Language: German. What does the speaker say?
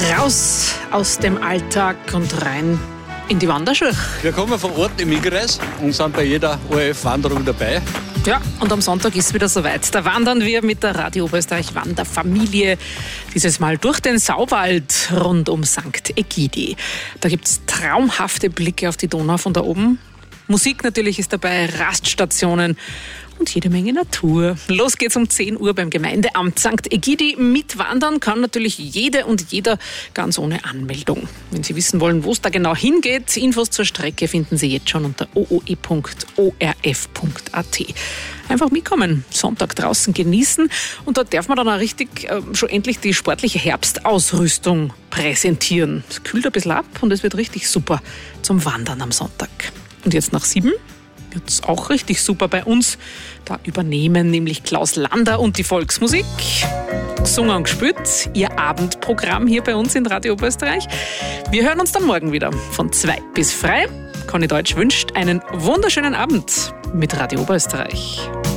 Raus aus dem Alltag und rein in die Wanderschuhe. Wir kommen von Ort im Innkreis und sind bei jeder ORF-Wanderung dabei. Ja, und am Sonntag ist wieder soweit. Da wandern wir mit der Radio Oberösterreich Wanderfamilie dieses Mal durch den Sauwald rund um St. Egidi. Da gibt es traumhafte Blicke auf die Donau von da oben. Musik natürlich ist dabei, Raststationen und jede Menge Natur. Los geht's um 10 Uhr beim Gemeindeamt St. Egidi. Mitwandern kann natürlich jede und jeder ganz ohne Anmeldung. Wenn Sie wissen wollen, wo es da genau hingeht, Infos zur Strecke finden Sie jetzt schon unter ooe.orf.at. Einfach mitkommen, Sonntag draußen genießen und dort darf man dann auch richtig schon endlich die sportliche Herbstausrüstung präsentieren. Es kühlt ein bisschen ab und es wird richtig super zum Wandern am Sonntag. Und jetzt nach 7 wird es auch richtig super bei uns. Da übernehmen nämlich Klaus Lander und die Volksmusik. Gesungen und gespielt, ihr Abendprogramm hier bei uns in Radio Oberösterreich. Wir hören uns dann morgen wieder von 2 bis frei. Conny Deutsch wünscht einen wunderschönen Abend mit Radio Oberösterreich.